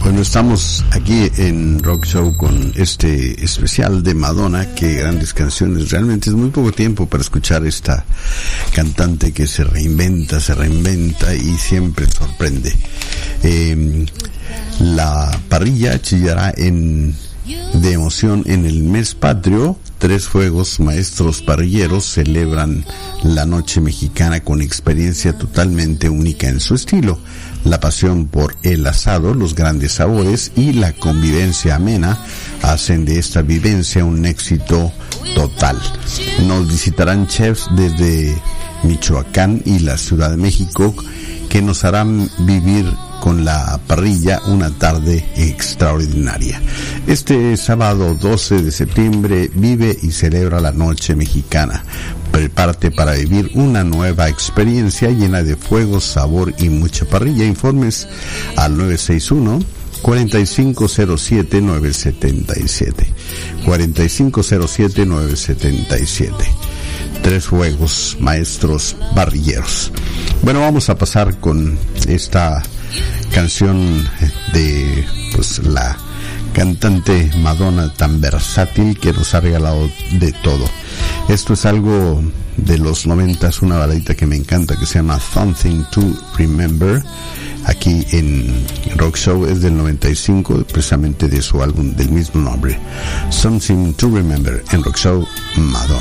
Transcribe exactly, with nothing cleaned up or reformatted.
Bueno, estamos aquí en Rock Show con este especial de Madonna. Qué grandes canciones. Realmente es muy poco tiempo para escuchar esta cantante que se reinventa, se reinventa y siempre sorprende. Eh, la parrilla chillará en, de emoción en el mes patrio. Tres fuegos maestros parrilleros celebran la noche mexicana con experiencia totalmente única en su estilo. La pasión por el asado, los grandes sabores y la convivencia amena hacen de esta vivencia un éxito total. Nos visitarán chefs desde Michoacán y la Ciudad de México que nos harán vivir con la parrilla una tarde extraordinaria. Este sábado doce de septiembre vive y celebra la noche mexicana. Prepárate para vivir una nueva experiencia llena de fuego, sabor y mucha parrilla. Informes al nueve seis uno, cuatro cinco cero siete, nueve siete siete. cuatro cinco cero siete, nueve siete siete. Tres fuegos maestros parrilleros. Bueno, vamos a pasar con esta canción de pues la cantante Madonna, tan versátil que nos ha regalado de todo. Esto es algo de los noventas, una baladita que me encanta que se llama Something to Remember. Aquí en Rock Show es del noventa y cinco, precisamente de su álbum del mismo nombre. Something to Remember en Rock Show, Madonna.